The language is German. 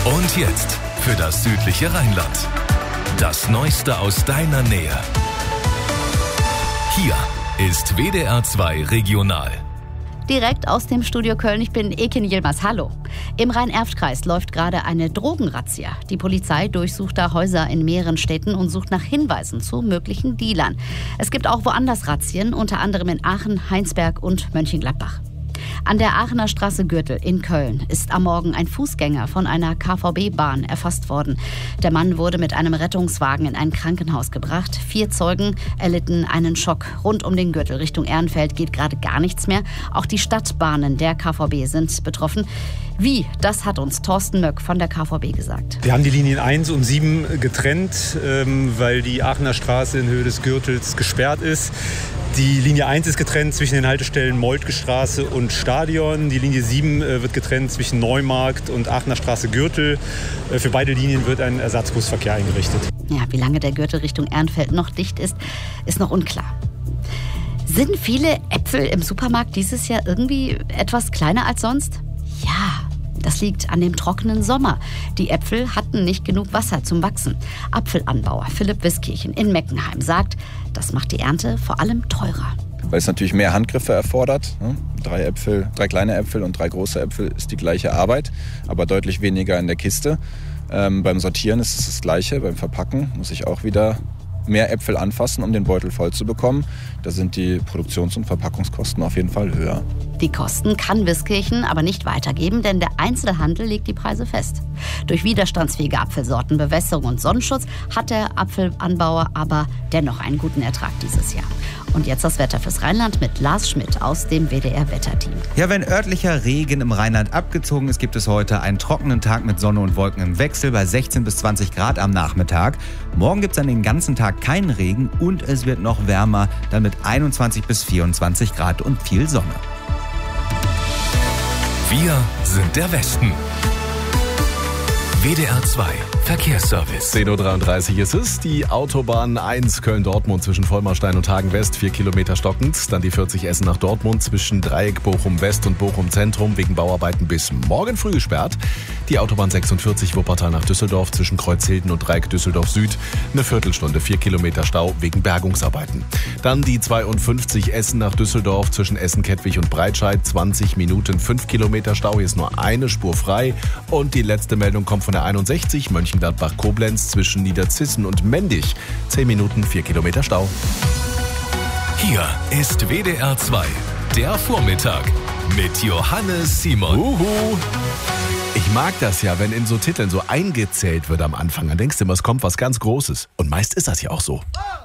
Und jetzt für das südliche Rheinland. Das Neueste aus deiner Nähe. Hier ist WDR 2 Regional. Direkt aus dem Studio Köln, ich bin Ekin Yilmaz. Hallo. Im Rhein-Erft-Kreis läuft gerade eine Drogenrazzia. Die Polizei durchsucht da Häuser in mehreren Städten und sucht nach Hinweisen zu möglichen Dealern. Es gibt auch woanders Razzien, unter anderem in Aachen, Heinsberg und Mönchengladbach. An der Aachener Straße Gürtel in Köln ist am Morgen ein Fußgänger von einer KVB-Bahn erfasst worden. Der Mann wurde mit einem Rettungswagen in ein Krankenhaus gebracht. 4 Zeugen erlitten einen Schock. Rund um den Gürtel Richtung Ehrenfeld geht gerade gar nichts mehr. Auch die Stadtbahnen der KVB sind betroffen. Wie? Das hat uns Thorsten Möck von der KVB gesagt. Wir haben die Linien 1 und 7 getrennt, weil die Aachener Straße in Höhe des Gürtels gesperrt ist. Die Linie 1 ist getrennt zwischen den Haltestellen Moltke Straße und Stadion. Die Linie 7 wird getrennt zwischen Neumarkt und Aachener Straße Gürtel. Für beide Linien wird ein Ersatzbusverkehr eingerichtet. Ja, wie lange der Gürtel Richtung Ehrenfeld noch dicht ist, ist noch unklar. Sind viele Äpfel im Supermarkt dieses Jahr irgendwie etwas kleiner als sonst? Ja. Das liegt an dem trockenen Sommer. Die Äpfel hatten nicht genug Wasser zum Wachsen. Apfelanbauer Philipp Wiskirchen in Meckenheim sagt, das macht die Ernte vor allem teurer. Weil es natürlich mehr Handgriffe erfordert. 3 kleine Äpfel und 3 große Äpfel ist die gleiche Arbeit, aber deutlich weniger in der Kiste. Beim Sortieren ist es das Gleiche. Beim Verpacken muss ich auch wieder mehr Äpfel anfassen, um den Beutel voll zu bekommen. Da sind die Produktions- und Verpackungskosten auf jeden Fall höher. Die Kosten kann Wiskirchen aber nicht weitergeben, denn der Einzelhandel legt die Preise fest. Durch widerstandsfähige Apfelsorten, Bewässerung und Sonnenschutz hat der Apfelanbauer aber dennoch einen guten Ertrag dieses Jahr. Und jetzt das Wetter fürs Rheinland mit Lars Schmidt aus dem WDR-Wetterteam. Ja, wenn örtlicher Regen im Rheinland abgezogen ist, gibt es heute einen trockenen Tag mit Sonne und Wolken im Wechsel bei 16 bis 20 Grad am Nachmittag. Morgen gibt es dann den ganzen Tag keinen Regen und es wird noch wärmer, dann mit 21 bis 24 Grad und viel Sonne. Wir sind der Westen. WDR 2 Verkehrsservice. 10.33 Uhr ist es. Die Autobahn 1 Köln-Dortmund zwischen Vollmarstein und Hagen-West, 4 Kilometer stockend. Dann die 40 Essen nach Dortmund zwischen Dreieck Bochum-West und Bochum-Zentrum wegen Bauarbeiten bis morgen früh gesperrt. Die Autobahn 46 Wuppertal nach Düsseldorf zwischen Kreuzhilden und Dreieck Düsseldorf-Süd. Eine Viertelstunde, 4 Kilometer Stau wegen Bergungsarbeiten. Dann die 52 Essen nach Düsseldorf zwischen Essen-Kettwig und Breitscheid. 20 Minuten, 5 Kilometer Stau. Hier ist nur eine Spur frei. Und die letzte Meldung kommt von der 61 Mönchengladbach-Koblenz zwischen Niederzissen und Mendig. 10 Minuten, 4 Kilometer Stau. Hier ist WDR 2, der Vormittag mit Johannes Simon. Ich mag das ja, wenn in so Titeln so eingezählt wird am Anfang. Dann denkst du immer, es kommt was ganz Großes. Und meist ist das ja auch so.